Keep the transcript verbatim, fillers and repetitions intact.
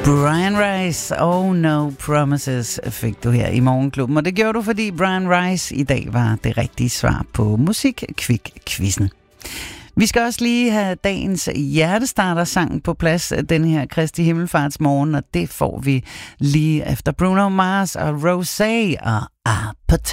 Brian Rice, Oh No Promises fik du her i Morgenklubben, og det gjorde du, fordi Brian Rice i dag var det rigtige svar på Musik-Kvik-quizzen. Vi skal også lige have dagens hjertestarter-sang på plads den her Kristi Himmelfartsmorgen, og det får vi lige efter Bruno Mars og Rosé og Appetite.